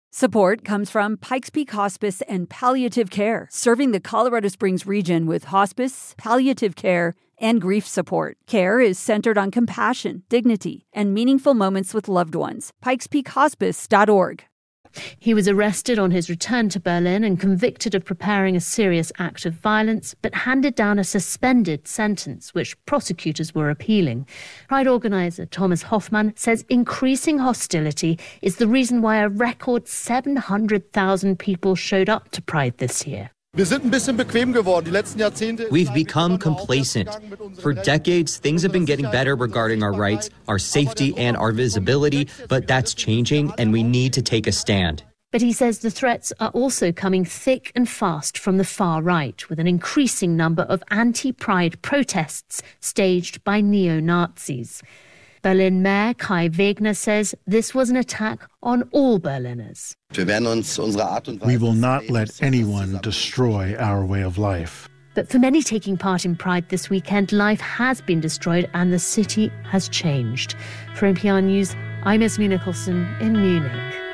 Support comes from Pikes Peak Hospice and Palliative Care, serving the Colorado Springs region with hospice, palliative care, and grief support. Care is centered on compassion, dignity, and meaningful moments with loved ones. pikespeakhospice.org. He was arrested on his return to Berlin and convicted of preparing a serious act of violence, but handed down a suspended sentence, which prosecutors were appealing. Pride organiser Thomas Hoffmann says increasing hostility is the reason why a record 700,000 people showed up to Pride this year. We've become complacent. For decades, things have been getting better regarding our rights, our safety, and our visibility, but that's changing, and we need to take a stand. But he says the threats are also coming thick and fast from the far right, with an increasing number of anti-Pride protests staged by neo-Nazis. Berlin Mayor Kai Wegner says this was an attack on all Berliners. We will not let anyone destroy our way of life. But for many taking part in Pride this weekend, life has been destroyed and the city has changed. For NPR News, I'm Esme Nicholson in Munich.